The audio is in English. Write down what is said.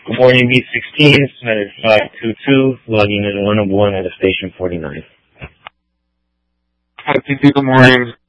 Good morning, B16, United 522, logging in 101 at station 49. Hi, PC, good morning.